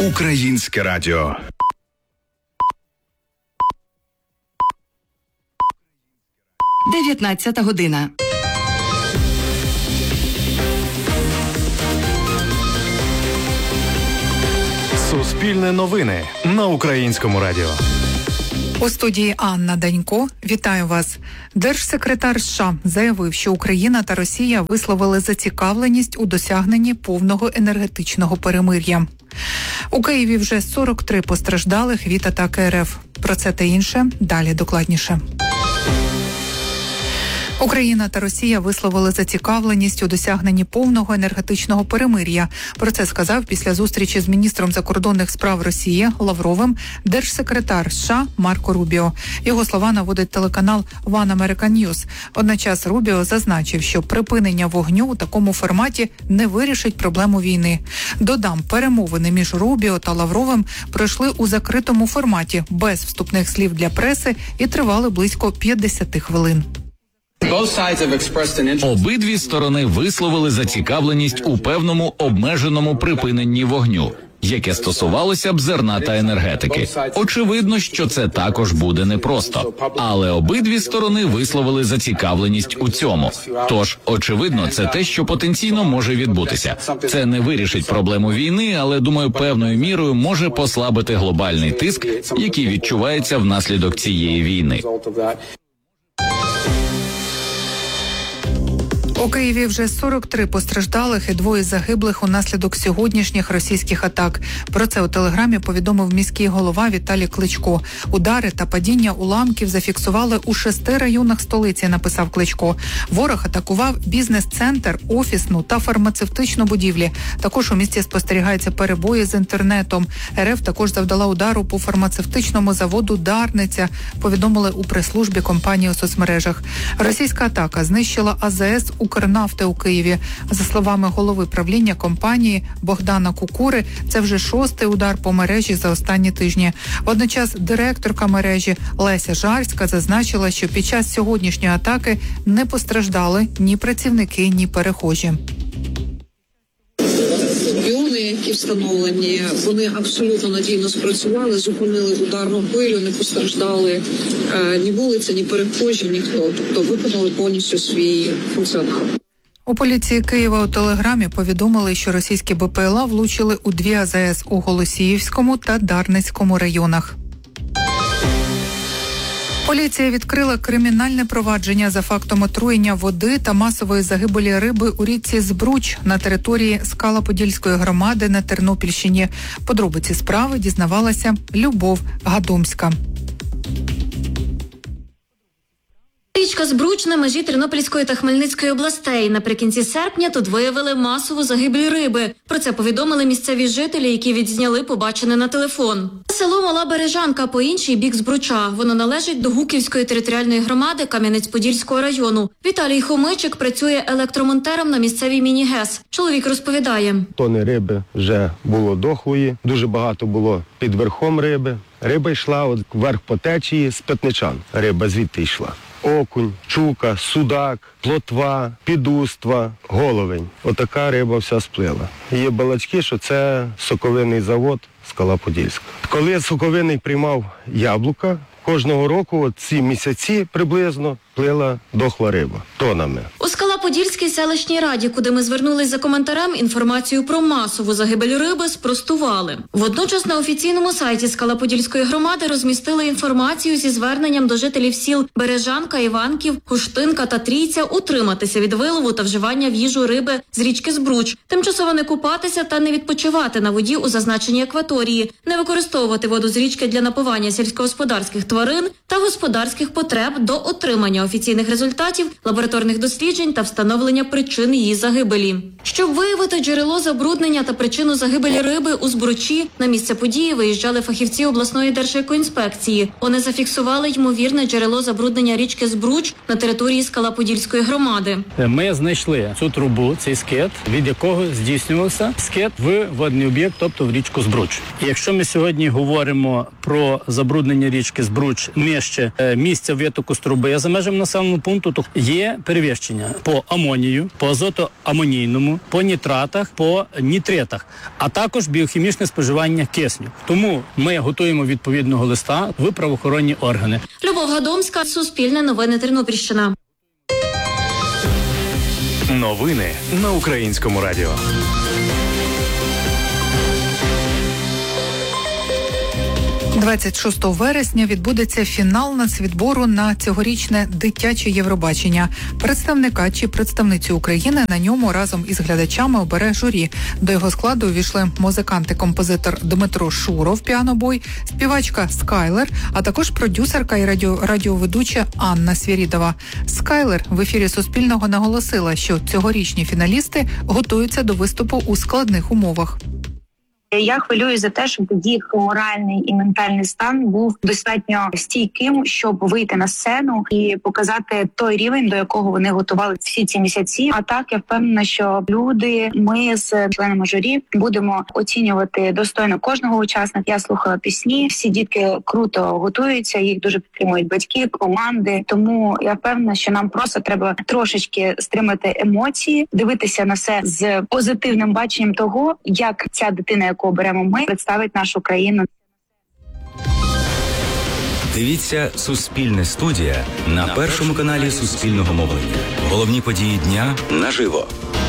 Українське радіо. Дев'ятнадцята година. Суспільне новини на Українському радіо. У студії Анна Данько. Вітаю вас. Держсекретар США заявив, що Україна та Росія висловили зацікавленість у досягненні повного енергетичного перемир'я. У Києві вже 43 постраждалих від атаки РФ. Про це та інше далі докладніше. Україна та Росія висловили зацікавленість у досягненні повного енергетичного перемир'я. Про це сказав після зустрічі з міністром закордонних справ Росії Лавровим держсекретар США Марко Рубіо. Його слова наводить телеканал One American News. Одночас Рубіо зазначив, що припинення вогню у такому форматі не вирішить проблему війни. Додам, перемовини між Рубіо та Лавровим пройшли у закритому форматі, без вступних слів для преси і тривали близько 50 хвилин. Обидві сторони висловили зацікавленість у певному обмеженому припиненні вогню, яке стосувалося б зерна та енергетики. Очевидно, що це також буде непросто, але обидві сторони висловили зацікавленість у цьому. Тож, очевидно, це те, що потенційно може відбутися. Це не вирішить проблему війни, але, думаю, певною мірою може послабити глобальний тиск, який відчувається внаслідок цієї війни. У Києві вже 43 постраждалих і 2 загиблих унаслідок сьогоднішніх російських атак. Про це у Телеграмі повідомив міський голова Віталій Кличко. Удари та падіння уламків зафіксували у 6 районах столиці, написав Кличко. Ворог атакував бізнес-центр, офісну та фармацевтичну будівлі. Також у місті спостерігаються перебої з інтернетом. РФ також завдала удару по фармацевтичному заводу «Дарниця», повідомили у прес-службі компанії у соцмережах. Російська атака знищила АЗС «Укрнафти» у Києві. За словами голови правління компанії Богдана Кукури, це вже 6-й удар по мережі за останні тижні. Водночас директорка мережі Леся Жарська зазначила, що під час сьогоднішньої атаки не постраждали ні працівники, ні перехожі. Іони, які встановлені, вони абсолютно надійно спрацювали, зупинили ударну хвилю, не постраждали ні вулиця, ні перехожі, ніхто. Тобто виконали повністю свій функціонал. У поліції Києва у Телеграмі повідомили, що російські БПЛА влучили у 2 АЗС у Голосіївському та Дарницькому районах. Поліція відкрила кримінальне провадження за фактом отруєння води та масової загибелі риби у річці Збруч на території Скала-Подільської громади на Тернопільщині. Подробиці справи дізнавалася Любов Гадомська. Річка Збруч на межі Тернопільської та Хмельницької областей. Наприкінці серпня тут виявили масову загибель риби. Про це повідомили місцеві жителі, які відзняли побачене на телефон. Село Мала Бережанка по інший бік Збруча. Воно належить до Гуківської територіальної громади Кам'янець-Подільського району. Віталій Хомичик працює електромонтером на місцевій міні-ГЕС. Чоловік розповідає. Тони риби вже було дохлої, дуже багато було під верхом риби. Риба йшла вверх по течії з П'ятничан. Риба звідти йшла. Окунь, чука, судак, плотва, підуства, головень. Отака риба вся сплила. Є балачки, що це соковинний завод Скала-Подільська. Коли соковинний приймав яблука, кожного року ці місяці приблизно плила дохла риба тонами. У Скала-Подільській селищній раді, куди ми звернулись за коментарем, інформацію про масову загибель риби спростували. Водночас на офіційному сайті Скала-Подільської громади розмістили інформацію зі зверненням до жителів сіл Бережанка, Іванків, Хуштинка та Трійця утриматися від вилову та вживання в їжу риби з річки Збруч, тимчасово не купатися та не відпочивати на воді у зазначеній акваторії, не використовувати воду з річки для напування сільськогосподарських тварин та господарських потреб до отримання офіційних результатів лабораторних досліджень та встановлення причин її загибелі. Щоб виявити джерело забруднення та причину загибелі риби у Збручі, на місце події виїжджали фахівці обласної держекоінспекції. Вони зафіксували ймовірне джерело забруднення річки Збруч на території Скала-Подільської громади. Ми знайшли цю трубу, цей скид, від якого здійснювався скид в водний об'єкт, тобто в річку Збруч. Якщо ми сьогодні говоримо про забруднення річки Збруч нижче місця витоку з труби за межами населеного пункту, то є перевищення по по амонію, по азотоамонійному, по нітратах, по нітритах, а також біохімічне споживання кисню. Тому ми готуємо відповідного листа в правоохоронні органи. Любов Гадомська, Суспільне новини Тернопільщина. Новини на Українському радіо. – 26 вересня відбудеться фінал нацвідбору на цьогорічне дитяче Євробачення. Представника чи представницю України на ньому разом із глядачами обере журі. До його складу увійшли музикант і композитор Дмитро Шуров, піанобой, співачка Скайлер, а також продюсерка і радіоведуча Анна Свірідова. Скайлер в ефірі Суспільного наголосила, що цьогорічні фіналісти готуються до виступу у складних умовах. Я хвилююсь за те, щоб їх моральний і ментальний стан був достатньо стійким, щоб вийти на сцену і показати той рівень, до якого вони готували всі ці місяці. А так я впевнена, що люди, ми з членами журі будемо оцінювати достойно кожного учасника. Я слухала пісні, всі дітки круто готуються, їх дуже підтримують батьки, команди. Тому я впевнена, що нам просто треба трошечки стримати емоції, дивитися на все з позитивним баченням того, як ця дитина, яку оберемо ми, представить нашу країну. Дивіться «Суспільне студія» на першому каналі Суспільного мовлення. Головні події дня наживо.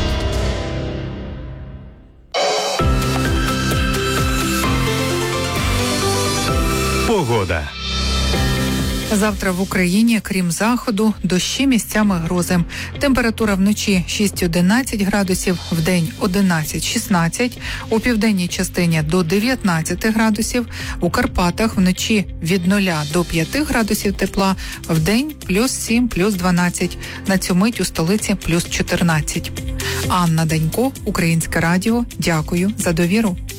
Погода. Завтра в Україні, крім заходу, дощі, місцями грози. Температура вночі 6-11 градусів, вдень 11-16, у південній частині до 19 градусів, у Карпатах вночі від 0 до 5 градусів тепла, вдень плюс 7, плюс 12, на цю мить у столиці плюс 14. Анна Данько, Українське радіо, дякую за довіру.